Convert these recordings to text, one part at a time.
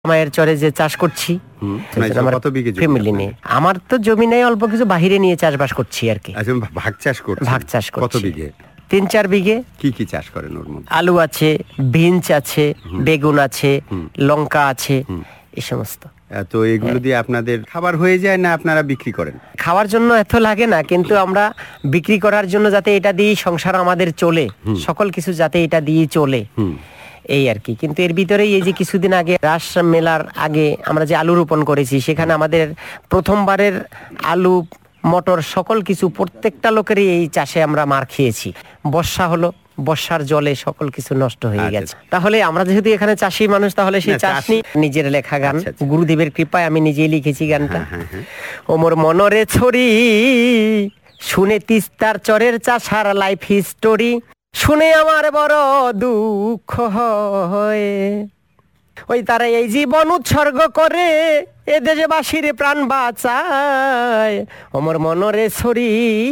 মায়ের চরে যে চাষ করছি আমার ফ্যামিলি নিয়ে। আমার তো জমি নেই, অল্প কিছু বাহিরে নিয়ে চাষবাস করছি আর কি। ভাগ চাষ করছি। ভাগ চাষ করছি। কত বিঘে? 3-4 বিঘে। কি কি চাষ করেন ওর মধ্যে? আলু আছে, বিনস আছে, বেগুন আছে, লঙ্কা আছে, এই সমস্ত। তো এগুলো দিয়ে আপনাদের খাবার হয়ে যায় না আপনারা বিক্রি করেন? খাওয়ার জন্য এত লাগে না, কিন্তু আমরা বিক্রি করার জন্য যাতে এটা দিয়ে সংসার আমাদের চলে, সকল কিছু যাতে এটা দিয়ে চলে, এই আর কি। কিন্তু এর ভিতরেই এই যে কিছুদিন আগে রাস মেলার আগে আমরা যে আলু রোপণ করেছি, সেখানে আমাদের প্রথমবারের আলু, মটর, সকল কিছু প্রত্যেকটা লোকেরই এই চাষে আমরা মার খেয়েছি। বর্ষা হলো, বর্ষার জলে সকল কিছু নষ্ট হয়ে গেছে। তাহলে আমরা যেহেতু এখানে চাষী মানুষ, তাহলে সেই চাষ নিয়ে নিজের লেখা গান, গুরুদেবের কৃপায় আমি নিজেই লিখেছি গানটা। ওমর মনরে ছড়ি শুনে তিস্তার চরের চাষার লাইফ হিস্টোরি, শুনে আমার বড় দুঃখ হয়। ওই তারা এই জীবন উৎসর্গ করে এ দেশবাসীর প্রাণ বাঁচায়। ওমর মনরে ছড়ি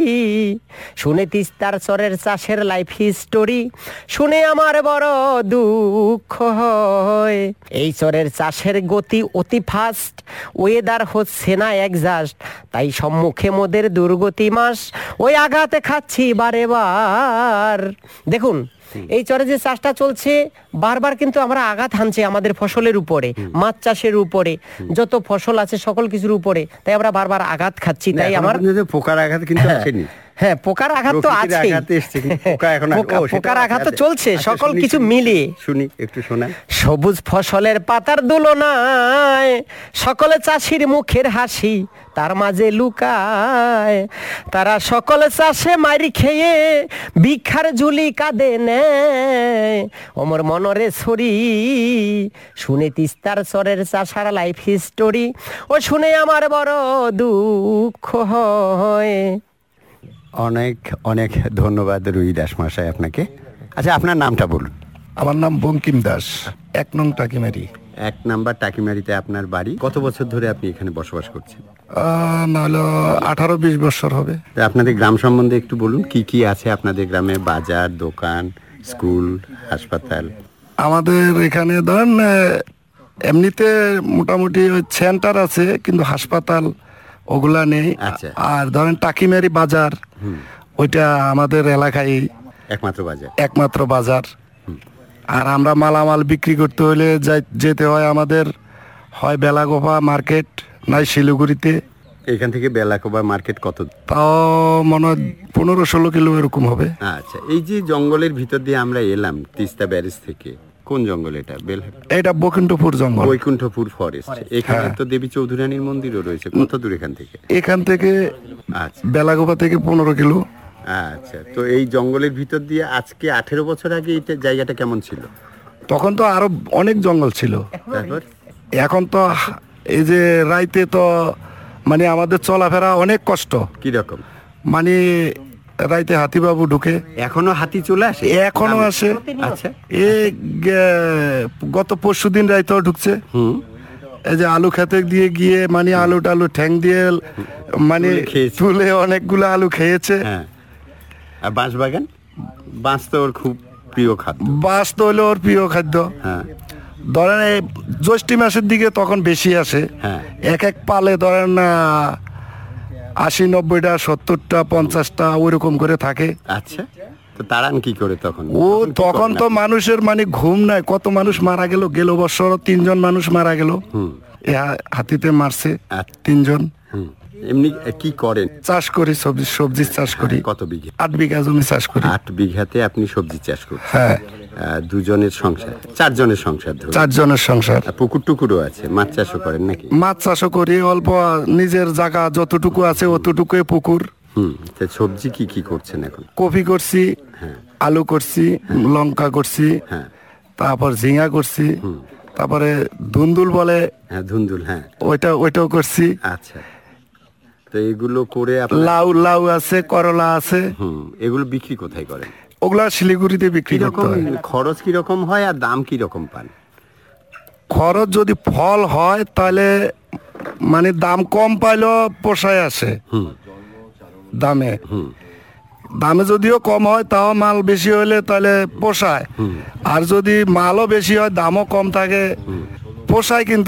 শুনে তিস্তার চরের চাষের লাইফ হিস্টোরি, শুনে আমার বড় দুঃখ হয়। এই চরের চাষের গতি অতি ফাস্ট, ওয়েদার হচ্ছে না একজাস্ট, তাই সম্মুখে মোদের দুর্গতি মাস, ওই আঘাতে খাচ্ছি বারে বার। দেখুন, এই চরে যে চাষটা চলছে, বারবার কিন্তু আমরা আঘাত হানছে আমাদের ফসলের উপরে, মাছ চাষের উপরে, যত ফসল আছে সকল কিছুর উপরে, তাই আমরা বারবার আঘাত খাচ্ছি। তাই আমার পোকার আঘাত কিন্তু আসেনি। হ্যাঁ, পোকার আঘাত তো আছে, পোকার আঘাত তো চলছে, সকল কিছু মিলিয়ে। শুনি, একটু শোনান। সবুজ ফসলের পাতার দুলনায় সকলে চাষির মুখের হাসি তার মাঝে লুকায়। তারা সকলে চাষে মারি খেয়ে ভিক্ষার ঝুলি কাঁদে নেয়। ওমর মনরে ছড়ি শুনে তিস্তার চরের চাষার লাইফ হিস্টোরি, ও শুনে আমার বড় দুঃখ হয়। অনেক অনেক ধন্যবাদ রুই দাস মশাই আপনাকে। আচ্ছা, আপনার নামটা বলুন। আমার নাম বঙ্কিম দাস, 1 নং টাকিমারি। 1 নাম্বার টাকিমারিতে আপনার বাড়ি। কত বছর ধরে আপনি এখানে বসবাস করছেন? নাহলে 18-20 বছর হবে। আপনাদের গ্রাম সম্বন্ধে একটু বলুন, কি কি আছে আপনাদের গ্রামে? বাজার, দোকান, স্কুল, হাসপাতাল? আমাদের এখানে ধরেন এমনিতে মোটামুটি সেন্টার আছে, কিন্তু হাসপাতাল ওগুলা নেই। আর ধরেন টাকিমারি বাজার, ওইটা আমাদের এলাকায় একমাত্র বাজার। আর আমরা মালামাল বিক্রি করতে হলে যেতে হয় আমাদের, হয় বেলাগোপা মার্কেট, নাই শিলিগুড়িতে। এখান থেকে বেলাগোপা মার্কেট কত? তাও মনে হয় 15-16 কিলো এরকম হবে। আচ্ছা, এই যে জঙ্গলের ভিতর দিয়ে আমরা এলাম তিস্তা ব্যারেজ থেকে, কোন জঙ্গল এটা? এটা বৈকুণ্ঠপুর জঙ্গল, বৈকুণ্ঠপুর ফরেস্ট। এখানে তো দেবী চৌধুরানীর মন্দিরও রয়েছে। কত দূর এখান থেকে? এখান থেকে বেলাগোপা থেকে 15 কিলো। আচ্ছা, তো এই জঙ্গলের ভিতর দিয়ে আজকে 18 বছর আগে এই জায়গাটা কেমন ছিল? তখন তো আরো অনেক জঙ্গল ছিল। এখন তো এই যে রাইতে তো মানে আমাদের চলাফেরা অনেক কষ্ট। কি রকম? মানে রাইতে হাতিবাবু ঢুকে। এখনো হাতি চলে আসে? এখনো আসে। আচ্ছা, গত পরশুদিন রাইতেও ঢুকছে। এই যে আলু খেতে দিয়ে গিয়ে মানে আলু টালু ঠ্যাং দিয়ে মানে তুলে অনেকগুলো আলু খেয়েছে। আর বাঁশ বাগান? বাঁশ তো ওর খুব প্রিয় খাদ্য। বাঁশ তো হলো ওর প্রিয় খাদ্য। ধরেন এই জ্যৈষ্ঠ মাসের দিকে তখন বেশি আসে। এক পালে ধরেন 80-90টা 70টা 50টা ওইরকম করে থাকে। আচ্ছা, তো তারান কি করে তখন? তখন তো মানুষের মানে ঘুম নাই। কত মানুষ মারা গেল বছর 3 জন মানুষ মারা গেল হাতিতে মারছে 3 জন। এমনি কি করেন? চাষ করি, সবজি চাষ করি। কত বিঘা? 8 বিঘা জমি চাষ করি। 8 বিঘাতে আপনি সবজি চাষ করেন? হ্যাঁ। 2 জনের সংসার, 4 জনের সংসার ধরুন। 4 জনের সংসার। পুকুর টুকুরও আছে? মাছ চাষও করেন নাকি? মাছ চাষও করি, অল্প নিজের জায়গা যতটুকু আছে অতটুকু পুকুর। সবজি কি কি করছেন এখন? কপি করছি, আলু করছি, লঙ্কা করছি, তারপর ঝিঙা করছি, তারপরে ধুন্দুল বলে। ধুন্দুল, ওইটাও করছি। আচ্ছা, তো এগুলো করে লাউ আছে, করলা আছে। এগুলো বিক্রি কোথায় করেন? ওগুলা শিলিগুড়িতে বিক্রি করতে হয়। খরচ কিরকম হয় আর দাম কিরকম পান? খরচ যদি ফল হয় তাহলে মানে দাম কম পাইলেও পোষায় আসে। দামে যদিও কম হয়, তাও মাল বেশি হলে তাহলে পোষায়। আর যদি মালও বেশি হয়, দামও কম থাকে, পোষায় কিন্তু